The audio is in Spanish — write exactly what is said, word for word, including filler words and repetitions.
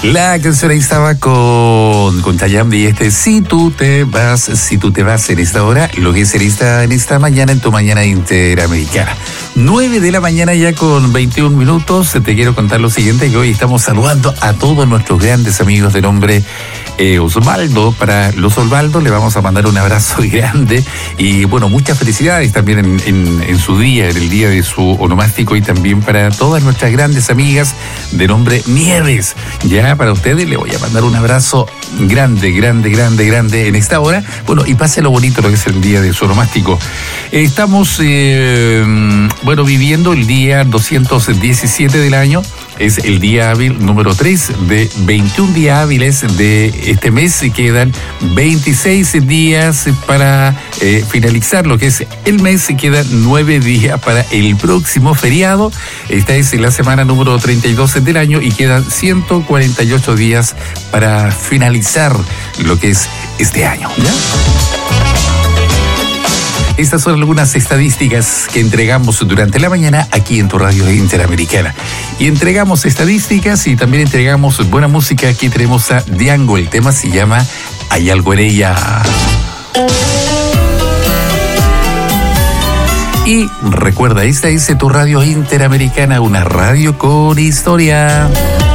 La canción ahí estaba con, con Chayanne y este Si tú te vas, si tú te vas en esta hora, lo que es en esta, en esta mañana, en tu mañana interamericana. nueve de la mañana ya con veintiún minutos. Te quiero contar lo siguiente, que hoy estamos saludando a todos nuestros grandes amigos de nombre eh, Osvaldo. Para los Osvaldo le vamos a mandar un abrazo grande y bueno, muchas felicidades también en, en, en su día, en el día de su onomástico, y también para todas nuestras grandes amigas de nombre Nieves. Ya para ustedes le voy a mandar un abrazo grande, grande, grande, grande en esta hora. Bueno, y pase lo bonito lo que es el día de su onomástico. Estamos, eh, bueno, viviendo el día doscientos diecisiete del año. Es el día hábil número tres de veintiún días hábiles de este mes. Quedan veintiséis días para eh, finalizar lo que es el mes. Quedan nueve días para el próximo feriado. Esta es la semana número treinta y dos del año y quedan ciento cuarenta y ocho días para finalizar lo que es este año, ¿ya? Estas son algunas estadísticas que entregamos durante la mañana aquí en tu radio interamericana. Y entregamos estadísticas y también entregamos buena música. Aquí tenemos a Diango. El tema se llama Hay algo en ella. Y recuerda, esta es tu radio interamericana, una radio con historia.